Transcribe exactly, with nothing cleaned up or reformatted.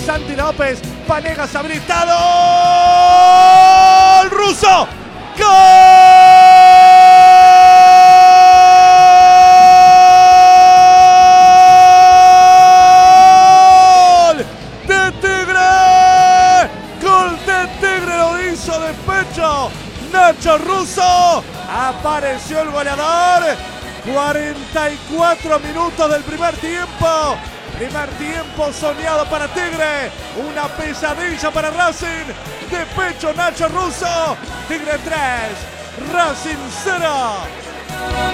Santi López, Vanegas habilitado. ¡El ruso! ¡Gol! ¡De Tigre! ¡Gol de Tigre! Lo hizo de pecho Nacho Russo. Apareció el goleador. cuarenta y cuatro minutos del primer tiempo. Primer tiempo soñado para Tigre. Una pesadilla para Racing. De pecho Nacho Russo. Tigre tres, Racing cero.